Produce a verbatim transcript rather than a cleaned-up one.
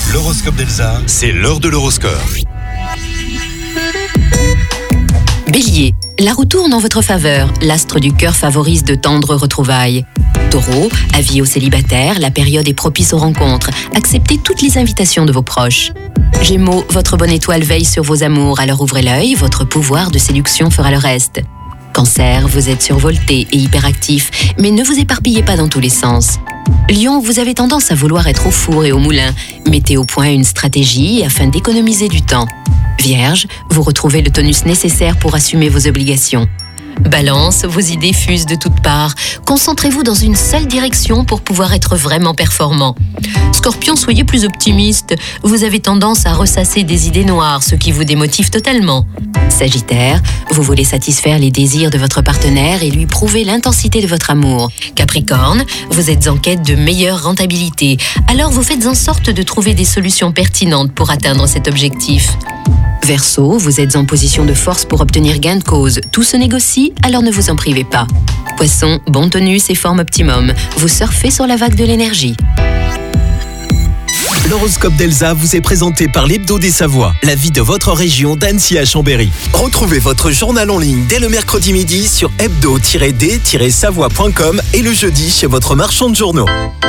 L'horoscope d'Elsa, c'est l'heure de l'horoscope. Bélier, la roue tourne en votre faveur. L'astre du cœur favorise de tendres retrouvailles. Taureau, avis aux célibataires, la période est propice aux rencontres. Acceptez toutes les invitations de vos proches. Gémeaux, votre bonne étoile veille sur vos amours, alors ouvrez l'œil, votre pouvoir de séduction fera le reste. Cancer, vous êtes survolté et hyperactif, mais ne vous éparpillez pas dans tous les sens. Lion, vous avez tendance à vouloir être au four et au moulin. Mettez au point une stratégie afin d'économiser du temps. Vierge, vous retrouvez le tonus nécessaire pour assumer vos obligations. Balance, vos idées fusent de toutes parts. Concentrez-vous dans une seule direction pour pouvoir être vraiment performant. Scorpion, soyez plus optimiste. Vous avez tendance à ressasser des idées noires, ce qui vous démotive totalement. Sagittaire, vous voulez satisfaire les désirs de votre partenaire et lui prouver l'intensité de votre amour. Capricorne, vous êtes en quête de meilleure rentabilité. Alors vous faites en sorte de trouver des solutions pertinentes pour atteindre cet objectif. Verseau, vous êtes en position de force pour obtenir gain de cause. Tout se négocie, alors ne vous en privez pas. Poisson, bon tonus et forme optimum. Vous surfez sur la vague de l'énergie. L'horoscope d'Elsa vous est présenté par l'Hebdo des Savoies, la vie de votre région d'Annecy à Chambéry. Retrouvez votre journal en ligne dès le mercredi midi sur hebdo tiret d tiret savoie point com et le jeudi chez votre marchand de journaux.